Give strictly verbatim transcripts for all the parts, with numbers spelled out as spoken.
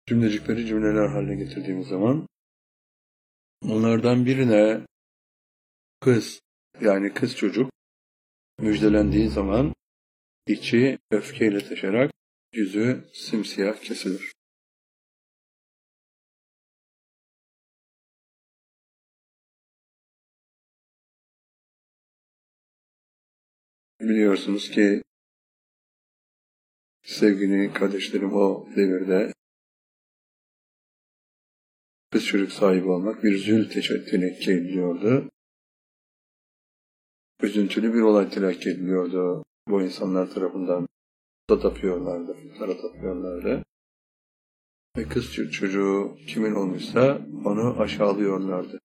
cümlecikleri cümleler haline getirdiğimiz zaman onlardan birine kız, yani kız çocuk müjdelendiği zaman içi öfkeyle taşarak yüzü simsiyah kesilir. Biliyorsunuz ki sevgili kardeşlerim, o devirde kız çocuk sahibi olmak bir zül teşekkür ediliyordu. Üzüntülü bir olay telakki ediliyordu bu insanlar tarafından. Da tapıyorlardı, putlara tapıyorlardı. Ve kız çocuğu kimin olmuşsa onu aşağılıyorlardı.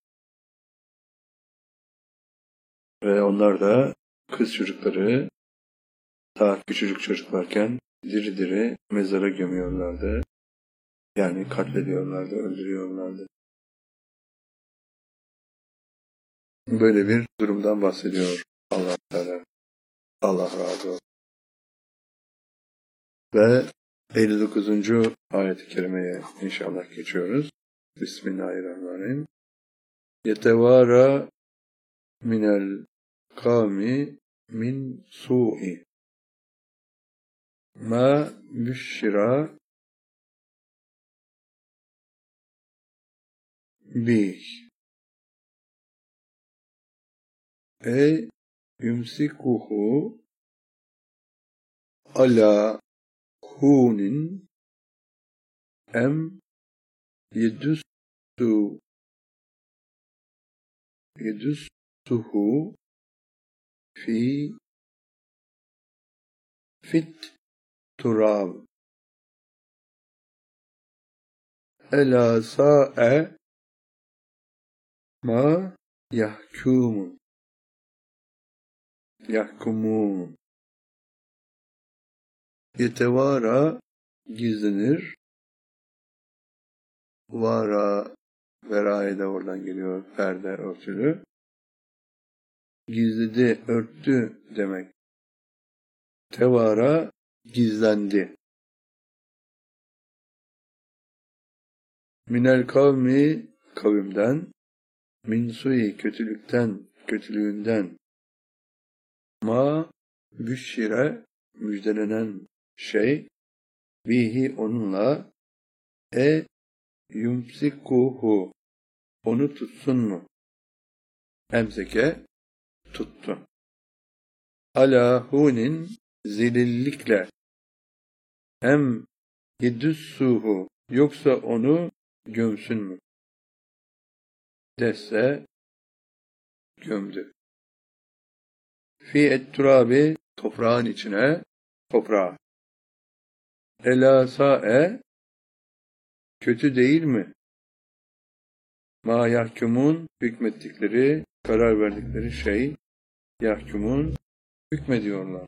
Ve onlar da kız çocukları daha küçücük çocuklarken diri diri mezara gömüyorlardı. Yani katlediyorlardı, öldürüyorlardı. Böyle bir durumdan bahsediyor Allah Teala. Allah razı olsun. Ve elli dokuzuncu ayet-i kerimeye inşallah geçiyoruz. Bismillahirrahmanirrahim. Yetevara minel kavmi min su'i ma büşşira bih e yumsikuhu ala hunin em yedüstü yedüstühü fi fit turab ela sa'e ma yahkumun yahkumun. Yetevara gizlenir. Vara, veraya da oradan geliyor, perde örtülü. Gizledi, örttü demek. Tevara gizlendi. Minel kavmi kavimden, min sui kötülükten, kötülüğünden, ma büşşire müjdelenen şey, bihi onunla, e yumsikuhu onu tutsun mu? Emseke tuttu. Ala hunin zelillikle, em yedüssuhu yoksa onu gömsün mü? Desse gömdü. Fi etturabi toprağın içine, toprağa. Ela sa'e kötü değil mi? Ma yahkumun hükmettikleri, karar verdikleri şey, yahkumun hükmediyorlar.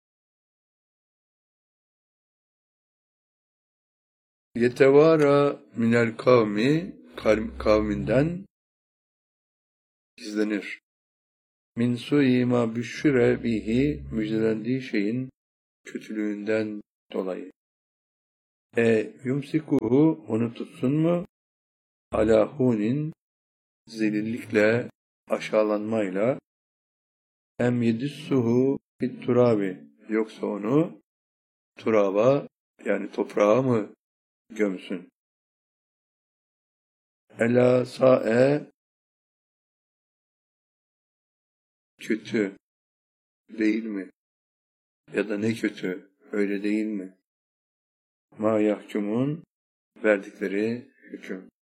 Yetevara minel kavmi kavminden gizlenir. Min su'i ma büşşire bihi müjdelendiği şeyin kötülüğünden dolayı. E yumsikuhu onu tutsun mu? Ala hunin zelillikle, aşağılanmayla, em yedüssuhu fit turabi yoksa onu turaba yani toprağa mı gömsün? Ela sa'e kötü değil mi? Ya da ne kötü, öyle değil mi? Ma yahkumun verdikleri hüküm.